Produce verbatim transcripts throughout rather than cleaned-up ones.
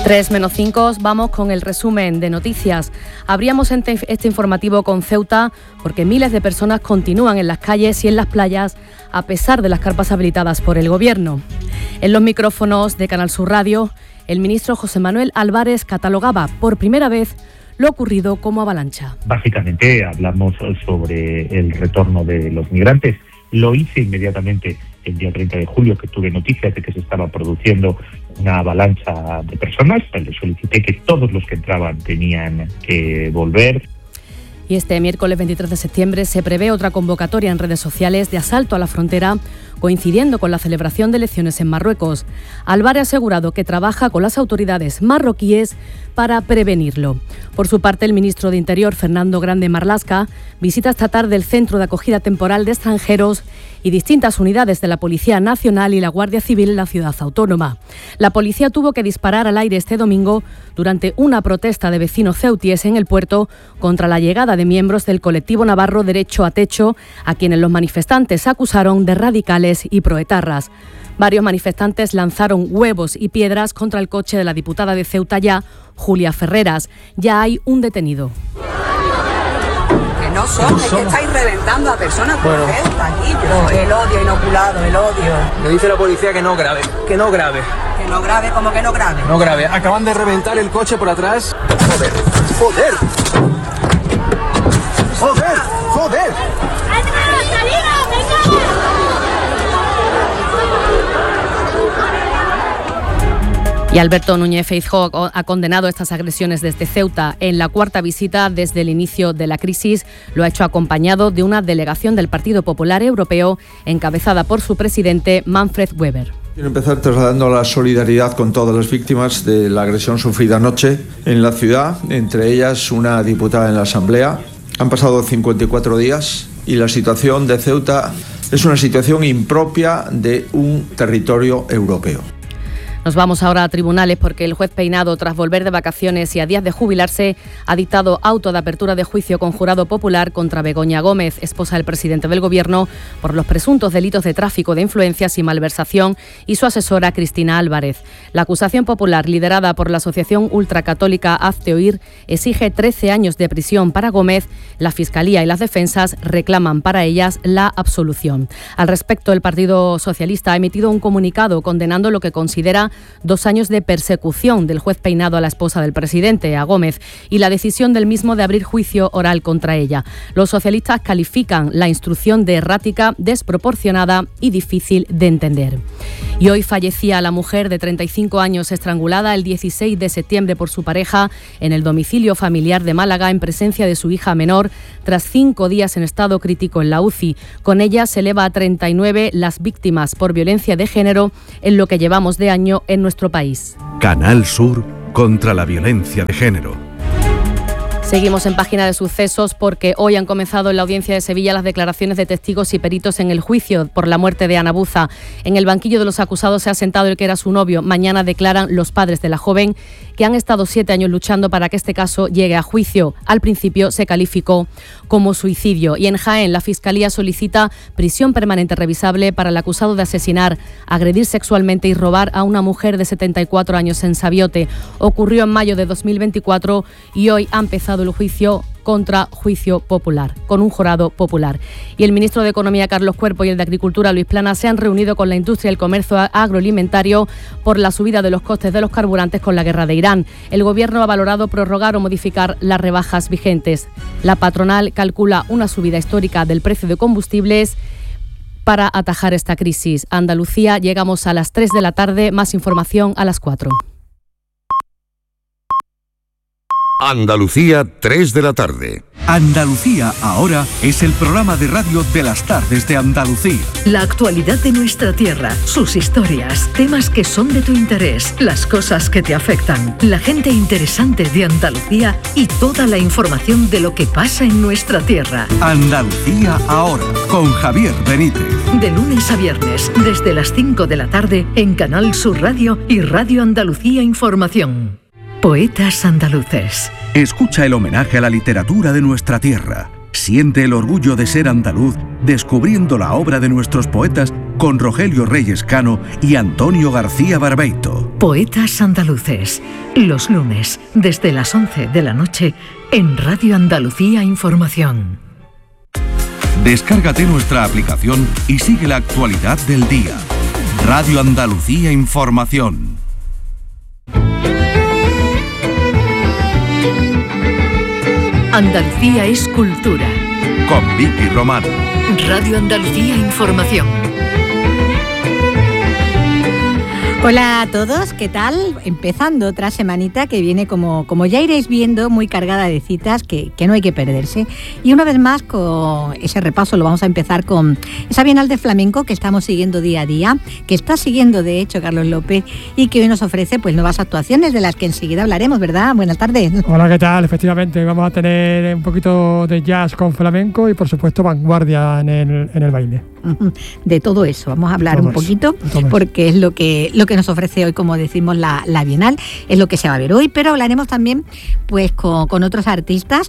tres menos cinco, vamos con el resumen de noticias. Abríamos este informativo con Ceuta porque miles de personas continúan en las calles y en las playas a pesar de las carpas habilitadas por el Gobierno. En los micrófonos de Canal Sur Radio, el ministro José Manuel Álvarez catalogaba por primera vez lo ocurrido como avalancha. Básicamente hablamos sobre el retorno de los migrantes. Lo hice inmediatamente el día treinta de julio, que tuve noticias de que se estaba produciendo una avalancha de personas. Le solicité que todos los que entraban tenían que volver. Y este miércoles veintitrés de septiembre se prevé otra convocatoria en redes sociales de asalto a la frontera, coincidiendo con la celebración de elecciones en Marruecos. Álvarez ha asegurado que trabaja con las autoridades marroquíes para prevenirlo. Por su parte, el ministro de Interior, Fernando Grande Marlaska, visita esta tarde el Centro de Acogida Temporal de Extranjeros y distintas unidades de la Policía Nacional y la Guardia Civil en la ciudad autónoma. La policía tuvo que disparar al aire este domingo durante una protesta de vecinos ceutíes en el puerto contra la llegada de miembros del colectivo navarro Derecho a Techo, a quienes los manifestantes acusaron de radicales y proetarras. Varios manifestantes lanzaron huevos y piedras contra el coche de la diputada de Ceuta Ya, Julia Ferreras. Ya hay un detenido. No son, es que estáis reventando a personas por bueno. Esta, aquí, pero el odio inoculado, el odio. Me dice la policía que no grave, que no grave. Que no grave, ¿cómo que no grave? No grave, acaban de reventar el coche por atrás. Joder, joder. Joder, joder. Y Alberto Núñez Feijóo ha condenado estas agresiones desde Ceuta. En la cuarta visita desde el inicio de la crisis lo ha hecho acompañado de una delegación del Partido Popular Europeo encabezada por su presidente Manfred Weber. Quiero empezar trasladando la solidaridad con todas las víctimas de la agresión sufrida anoche en la ciudad, entre ellas una diputada en la Asamblea. Han pasado cincuenta y cuatro días y la situación de Ceuta es una situación impropia de un territorio europeo. Nos vamos ahora a tribunales porque el juez Peinado, tras volver de vacaciones y a días de jubilarse, ha dictado auto de apertura de juicio con jurado popular contra Begoña Gómez, esposa del presidente del Gobierno, por los presuntos delitos de tráfico de influencias y malversación, y su asesora Cristina Álvarez. La acusación popular, liderada por la asociación ultracatólica Hazte Oír, exige trece años de prisión para Gómez. La Fiscalía y las defensas reclaman para ellas la absolución. Al respecto, el Partido Socialista ha emitido un comunicado condenando lo que considera dos años de persecución del juez Peinado a la esposa del presidente, a Gómez, y la decisión del mismo de abrir juicio oral contra ella. Los socialistas califican la instrucción de errática, desproporcionada y difícil de entender. Y hoy fallecía la mujer de treinta y cinco años estrangulada el dieciséis de septiembre por su pareja en el domicilio familiar de Málaga en presencia de su hija menor, tras cinco días en estado crítico en la U C I. Con ella se eleva a treinta y nueve las víctimas por violencia de género en lo que llevamos de año en nuestro país. Canal Sur contra la violencia de género. Seguimos en página de sucesos porque hoy han comenzado en la audiencia de Sevilla las declaraciones de testigos y peritos en el juicio por la muerte de Ana Buza. En el banquillo de los acusados se ha sentado el que era su novio. Mañana declaran los padres de la joven, que han estado siete años luchando para que este caso llegue a juicio. Al principio se calificó como suicidio. Y en Jaén la Fiscalía solicita prisión permanente revisable para el acusado de asesinar, agredir sexualmente y robar a una mujer de setenta y cuatro años en Sabiote. Ocurrió en mayo de dos mil veinticuatro y hoy ha empezado el juicio contra juicio popular, con un jurado popular. Y el ministro de Economía, Carlos Cuerpo, y el de Agricultura, Luis Planas, se han reunido con la industria y el comercio agroalimentario por la subida de los costes de los carburantes con la guerra de Irán. El Gobierno ha valorado prorrogar o modificar las rebajas vigentes. La patronal calcula una subida histórica del precio de combustibles para atajar esta crisis. Andalucía, llegamos a las tres de la tarde, más información a las cuatro. Andalucía, tres de la tarde. Andalucía ahora es el programa de radio de las tardes de Andalucía. La actualidad de nuestra tierra, sus historias, temas que son de tu interés, las cosas que te afectan, la gente interesante de Andalucía y toda la información de lo que pasa en nuestra tierra. Andalucía ahora, con Javier Benítez. De lunes a viernes, desde las cinco de la tarde, en Canal Sur Radio y Radio Andalucía Información. Poetas andaluces. Escucha el homenaje a la literatura de nuestra tierra. Siente el orgullo de ser andaluz, descubriendo la obra de nuestros poetas con Rogelio Reyes Cano y Antonio García Barbeito. Poetas andaluces, los lunes, desde las once de la noche, en Radio Andalucía Información. Descárgate nuestra aplicación y sigue la actualidad del día. Radio Andalucía Información. Andalucía es cultura. Con Vicky Román. Radio Andalucía Información. Hola a todos, ¿qué tal? Empezando otra semanita que viene, como, como ya iréis viendo, muy cargada de citas que, que no hay que perderse. Y una vez más, con ese repaso lo vamos a empezar con esa Bienal de Flamenco que estamos siguiendo día a día, que está siguiendo de hecho Carlos López y que hoy nos ofrece pues nuevas actuaciones de las que enseguida hablaremos, ¿verdad? Buenas tardes. Hola, ¿qué tal? Efectivamente, vamos a tener un poquito de jazz con flamenco y por supuesto vanguardia en el, en el baile. De todo eso vamos a hablar todo un poquito eso, porque es lo que lo que nos ofrece hoy, como decimos, la, la Bienal, es lo que se va a ver hoy, pero hablaremos también pues con, con otros artistas,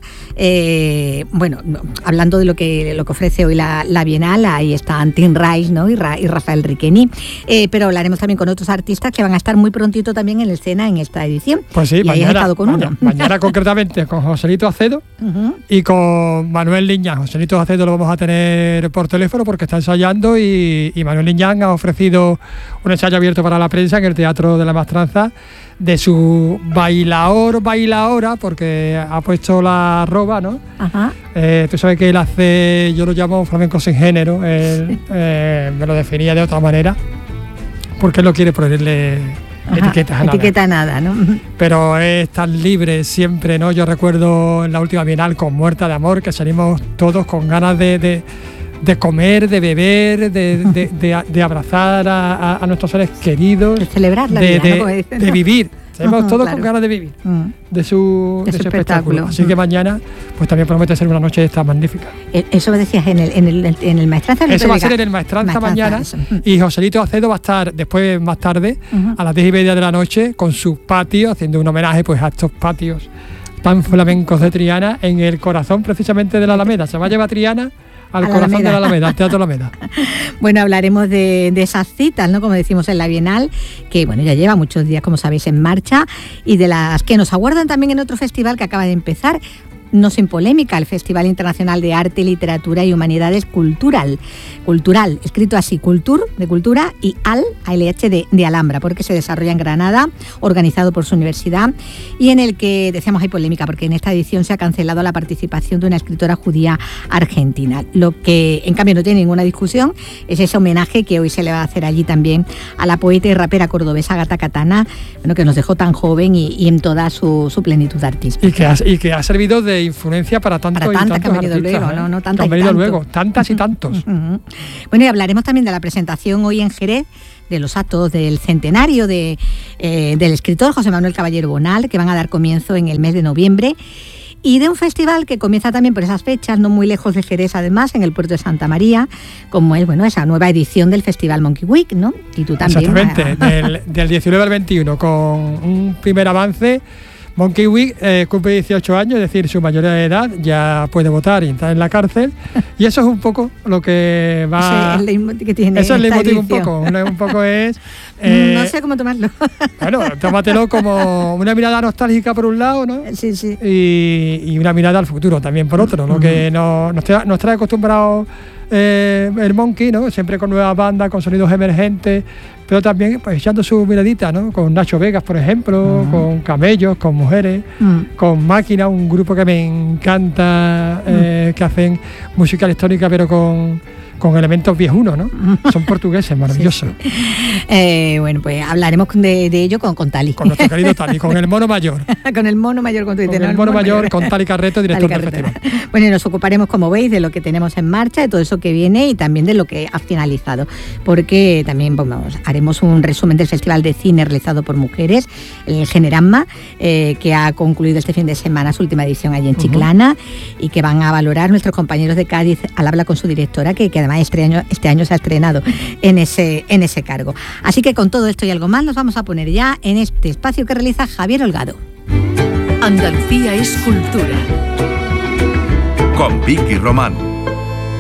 eh, bueno, hablando de lo que lo que ofrece hoy la, la Bienal. Ahí están Tim Rice, ¿no? y, Ra, y Rafael Riqueni, eh, pero hablaremos también con otros artistas que van a estar muy prontito también en la escena en esta edición. Pues sí, y mañana, ahí has estado con mañana, uno. mañana concretamente con Joselito Acedo uh-huh. y con Manuel Liñán. Joselito Acedo lo vamos a tener por teléfono porque está ensayando y, y Manuel Liñán ha ofrecido un ensayo abierto para la prensa en el Teatro de la Maestranza de su bailaor, bailaora, porque ha puesto la arroba, ¿no? Ajá. Eh, tú sabes que él hace, yo lo llamo flamenco sin género, él eh, me lo definía de otra manera, porque él no quiere ponerle Ajá, etiquetas a nada. Etiqueta nada, ¿no? Pero es tan libre siempre, ¿no? Yo recuerdo en la última Bienal con Muerta de Amor que salimos todos con ganas de... de de comer, de beber, de, de, de, de abrazar a, a, a nuestros seres queridos, de celebrar la de, vida, de, ¿no? Dicen, de ¿no? vivir. Salimos uh-huh, todos claro. con ganas de vivir uh-huh. de su, de de su, su espectáculo. espectáculo. Así uh-huh. que mañana pues también promete ser una noche esta magnífica. Eso me decías en el, en el, en el Maestranza. Eso va a ser en el Maestranza, Maestranza mañana eso. Y Joselito Acedo va a estar después, más tarde, uh-huh. a las diez y media de la noche, con su patio, haciendo un homenaje pues a estos patios tan flamencos de Triana en el corazón precisamente de la Alameda. Se va a llevar Triana al corazón Alameda. de la Alameda, al Teatro Alameda. Bueno, hablaremos de, de esas citas, ¿no? Como decimos en la Bienal, que bueno, ya lleva muchos días, como sabéis, en marcha, y de las que nos aguardan también en otro festival que acaba de empezar, no sin polémica, el Festival Internacional de Arte, Literatura y Humanidades Cultural, cultural escrito así, Cultur, de Cultura, y Al, A L H de, de Alhambra, porque se desarrolla en Granada, organizado por su universidad, y en el que, decíamos, hay polémica, porque en esta edición se ha cancelado la participación de una escritora judía argentina. Lo que, en cambio, no tiene ninguna discusión es ese homenaje que hoy se le va a hacer allí también a la poeta y rapera cordobesa Gata Katana, bueno, que nos dejó tan joven y, y en toda su, su plenitud artística. Y que ha, y que ha servido de influencia para tantos para y tantos que han venido artistas, luego, ¿eh? no, no tantas que han venido y tantos. luego, tantas y tantos. Uh-huh. Bueno, y hablaremos también de la presentación hoy en Jerez de los actos del centenario de, eh, del escritor José Manuel Caballero Bonal, que van a dar comienzo en el mes de noviembre, y de un festival que comienza también por esas fechas, no muy lejos de Jerez, además, en el puerto de Santa María, como es, bueno, esa nueva edición del Festival Monkey Week, ¿no? Y tú también. Exactamente, del, del diecinueve al veintiuno, con un primer avance. Monkey Week eh, cumple dieciocho años, es decir, su mayoría de edad, ya puede votar y entrar en la cárcel, y eso es un poco lo que va... Ese es el leitmotiv que tiene Eso es el leitmotiv un edición. poco, un poco es... Eh, no sé cómo tomarlo. Bueno, tómatelo como una mirada nostálgica por un lado, ¿no? Sí, sí. Y, y una mirada al futuro también por otro, lo uh-huh. que nos, nos, trae, nos trae acostumbrados eh, el Monkey, ¿no? Siempre con nuevas bandas, con sonidos emergentes, pero también pues echando su miradita, ¿no? Con Nacho Vegas, por ejemplo, uh-huh. con Camellos, con Mujeres, uh-huh. con Máquina, un grupo que me encanta, eh, uh-huh. que hacen música electrónica pero con, con elementos viejunos, ¿no? Son portugueses, maravillosos. Sí, sí. Eh, bueno, pues hablaremos de, de ello con, con Tali. Con nuestro querido Tali, con el mono mayor. con el mono mayor, con, tu con el, el mono mayor, mayor, con Tali Carreto, director Tali Carreto. Del festival. Bueno, y nos ocuparemos, como veis, de lo que tenemos en marcha, de todo eso que viene y también de lo que ha finalizado, porque también vamos, haremos un resumen del Festival de Cine realizado por mujeres, el Generamma, eh, que ha concluido este fin de semana su última edición allí en Chiclana, uh-huh. y que van a valorar nuestros compañeros de Cádiz al habla con su directora, que, que además este año, este año se ha estrenado en ese, en ese cargo. Así que con todo esto y algo más nos vamos a poner ya en este espacio que realiza Javier Holgado. Andalucía es cultura. Con Vicky Román.